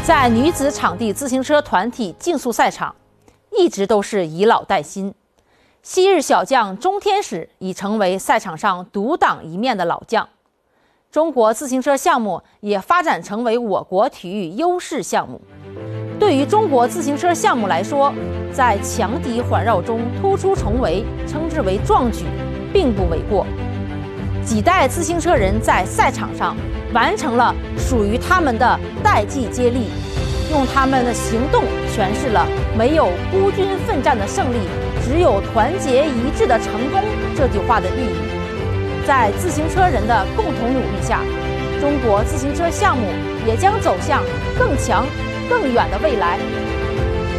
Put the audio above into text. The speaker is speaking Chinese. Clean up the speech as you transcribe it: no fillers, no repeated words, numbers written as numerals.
在女子场地自行车团体竞速赛场，一直都是以老带新。昔日小将钟天使已成为赛场上独当一面的老将。中国自行车项目也发展成为我国体育优势项目。对于中国自行车项目来说，在强敌环绕中突出重围，称之为壮举，并不为过。几代自行车人在赛场上完成了属于他们的代际接力，用他们的行动诠释了没有孤军奋战的胜利，只有团结一致的成功这句话的意义。在自行车人的共同努力下，中国自行车项目也将走向更强更远的未来。